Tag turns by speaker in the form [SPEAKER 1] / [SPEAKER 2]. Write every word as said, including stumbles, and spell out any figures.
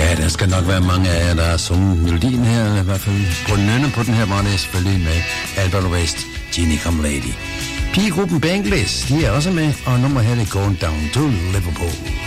[SPEAKER 1] Ja, der skal nok være mange af jer, der har sunget melodien her, eller i hvert fald på nynne på den her, var det selvfølgelig med Albert West, Genie Come Lady. Pigegruppen Bangles, de er også med, og nummer her er Going Down to Liverpool.